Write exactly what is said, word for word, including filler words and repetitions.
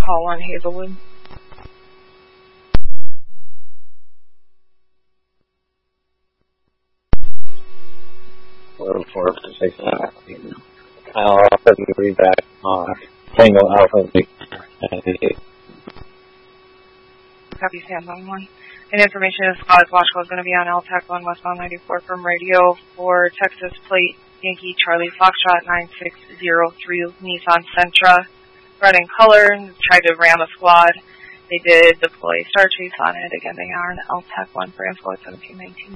call one, Hazelwood. Or for to say something. I'll offer to read back on Tango Alpha Victor. Copy, standby one. And information is Scott Washko is going to be on L T E C one westbound ninety-four from radio for Texas Plate Yankee Charlie Foxtrot nine six zero three Nissan Sentra. Red in color, tried to ram a squad. They did deploy Star Chase on it. Again, they are on L T E C one for info at seventeen nineteen.